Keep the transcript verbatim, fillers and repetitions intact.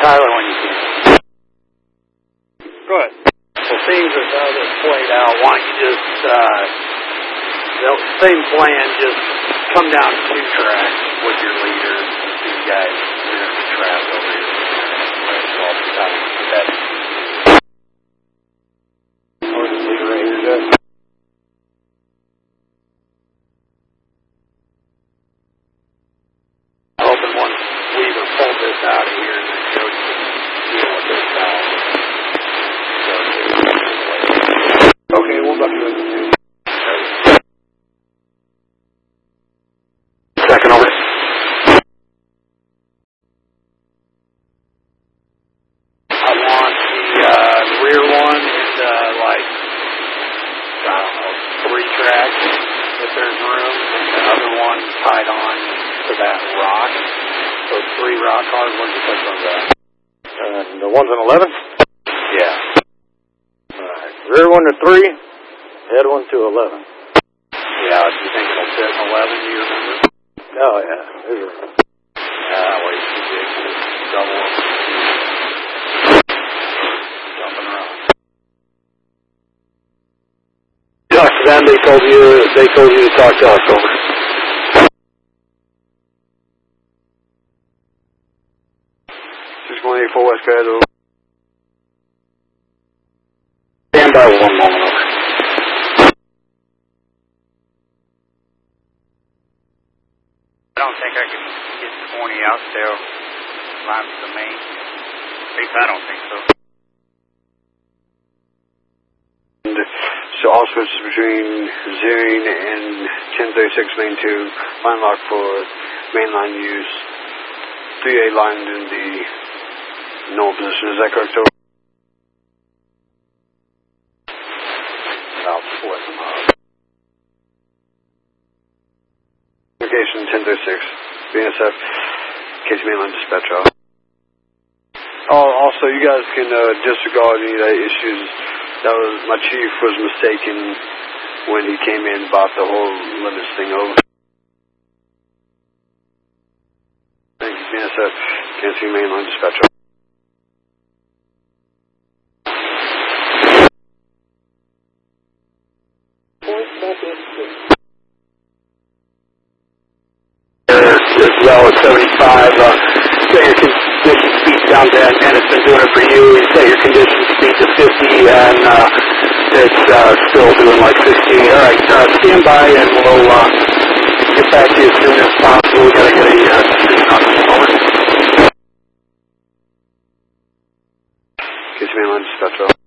Tyler when you can. Go ahead. Well, things are how this played out. Why don't you just, uh, the same plan, just come down two tracks with your leader, two guys, you know, trap over here. That. Where's the leader right here, Jeff? Hoping once Weaver pulled this out of here and then Jody can deal with this out. Okay, we'll duck you in the two. Second over. I want the uh, rear one and uh, like, I don't know, three tracks if there's room, and the other one tied on to that rock. So three rock hard, what do you put on that? Uh, the one's an eleven? Yeah. Alright, rear one to three, head one to eleven. Yeah, do you think it'll fit an eleven, do you remember? Oh, yeah, there's room. Yeah, that way it's too big to double up. Jumping around. Talk to them, they told you, they told you to talk to us, over. six one eight four West Guide, over. Stand by one moment, over. I don't think I can get twenty out there, line to the main. At least I don't think so. And so all switches between zeroing and ten thirty-six main two, line lock for mainline use. three A lined in the null position, is that correct, over? I'll split them up. Communication ten thirty-six, B N S F, K C mainline dispatch off. Oh, also, you guys can uh, disregard any of the issues. That was, my chief was mistaken when he came in about the whole limits thing over. Thank you, B N S F, K C mainline dispatch off. As well as seventy-five, uh, set your condition speed down to, and it's been doing it for you. You set your condition speed to fifty, and uh, it's uh, still doing like sixty. All right, uh, stand by, and we'll uh, get back to you as soon as possible. We gotta get a uh, decision on this over. K C mainline dispatch off.